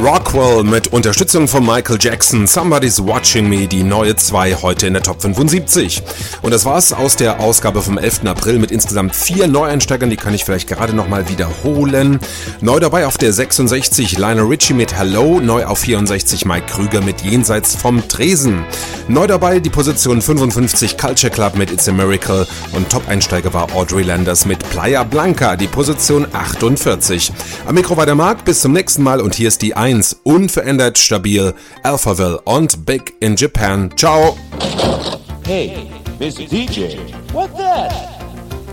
Rockwell mit Unterstützung von Michael Jackson, Somebody's Watching Me, die neue 2 heute in der Top 75. Und das war's aus der Ausgabe vom 11. April mit insgesamt 4 Neueinsteigern, die kann ich vielleicht gerade nochmal wiederholen. Neu dabei auf der 66 Lionel Richie mit Hello, neu auf 64 Mike Krüger mit Jenseits vom Tresen. Neu dabei die Position 55 Culture Club mit It's a Miracle und Top-Einsteiger war Audrey Landers mit Playa Blanca, die Position 48. Am Mikro war der Marc, bis zum nächsten Mal und hier ist die 1, unverändert stabil, Alphaville und Big in Japan. Ciao! Hey, Mr. DJ, what that?